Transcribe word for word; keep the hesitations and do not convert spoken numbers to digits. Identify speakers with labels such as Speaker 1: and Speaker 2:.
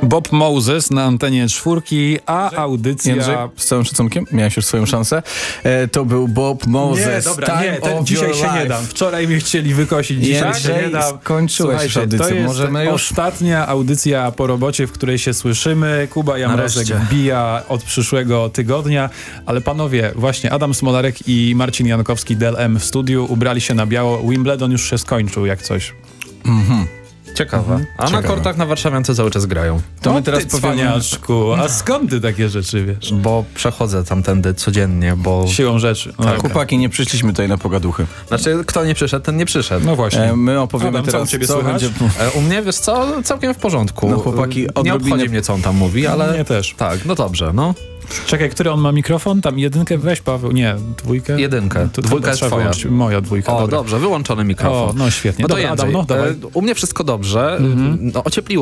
Speaker 1: Bob Moses na antenie czwórki, a audycja...
Speaker 2: Jędrzej, z całym szacunkiem, miałeś już swoją szansę. E, to był Bob Moses.
Speaker 1: Nie, dobra,
Speaker 2: Time
Speaker 1: nie, ten,
Speaker 2: of
Speaker 1: dzisiaj
Speaker 2: your
Speaker 1: się
Speaker 2: life.
Speaker 1: nie dam. Wczoraj mnie chcieli wykosić, dzisiaj
Speaker 2: Jędrzej,
Speaker 1: się nie dam.
Speaker 2: skończyłeś już audycję.
Speaker 1: To jest
Speaker 2: Możemy już...
Speaker 1: ostatnia audycja po robocie, w której się słyszymy. Kuba Jamrozek
Speaker 3: Nareszcie.
Speaker 1: wbija od przyszłego tygodnia. Ale panowie, właśnie Adam Smolarek i Marcin Jankowski Del M w studiu ubrali się na biało. Wimbledon już się skończył, jak coś.
Speaker 2: Mhm.
Speaker 3: Ciekawe.
Speaker 1: Mhm.
Speaker 3: A
Speaker 2: Ciekawe.
Speaker 3: na kortach na warszawiance cały czas grają.
Speaker 2: To
Speaker 1: o,
Speaker 2: my teraz
Speaker 1: ty
Speaker 2: powiemy...
Speaker 1: cwaniaczku, a skąd ty takie rzeczy wiesz?
Speaker 3: Bo przechodzę tamtędy codziennie, bo...
Speaker 1: Siłą rzeczy. No,
Speaker 2: Tak,
Speaker 1: okej.
Speaker 2: chłopaki, nie przyszliśmy tutaj na pogaduchy.
Speaker 3: Znaczy, kto nie przyszedł, ten nie przyszedł.
Speaker 1: No właśnie.
Speaker 2: E, my opowiemy
Speaker 1: Adam, co
Speaker 2: teraz,
Speaker 1: u ciebie
Speaker 2: co
Speaker 1: słychać?
Speaker 2: będzie...
Speaker 3: E, U mnie, wiesz co, całkiem w porządku.
Speaker 2: No, chłopaki,
Speaker 3: Nie
Speaker 2: odrobinę-
Speaker 3: obchodzi mnie, co on tam mówi, ale...
Speaker 1: Mnie też.
Speaker 3: Tak, no dobrze, no.
Speaker 1: Czekaj, który on ma mikrofon? Tam jedynkę weź, Paweł. Nie, dwójkę?
Speaker 3: Jedynkę.
Speaker 1: To
Speaker 3: Dwójka
Speaker 1: chyba
Speaker 3: jest
Speaker 1: trzeba
Speaker 3: twoja.
Speaker 1: wyłączyć. Moja dwójka,
Speaker 3: O,
Speaker 1: dobra.
Speaker 3: dobrze, wyłączony mikrofon.
Speaker 1: O, no świetnie.
Speaker 3: No to
Speaker 1: Dobra,
Speaker 3: Jędrzej,
Speaker 1: Adam, no dawaj.
Speaker 3: e, u mnie wszystko dobrze.
Speaker 1: Mhm.
Speaker 3: No, ociepliło